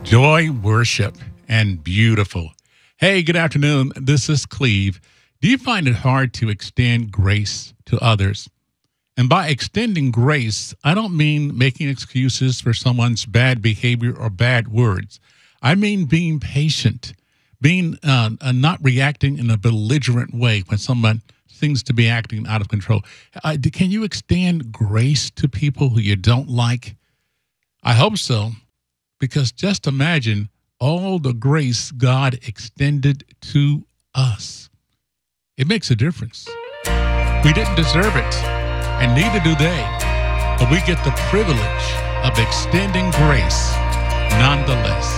Joy, worship, and beautiful. Hey, good afternoon. This is Cleve. Do you find it hard to extend grace to others? And by extending grace, I don't mean making excuses for someone's bad behavior or bad words. I mean being patient, being not reacting in a belligerent way when someone seems to be acting out of control. Can you extend grace to people who you don't like? I hope so, because just imagine all the grace God extended to us. It makes a difference. We didn't deserve it, and neither do they, but we get the privilege of extending grace nonetheless.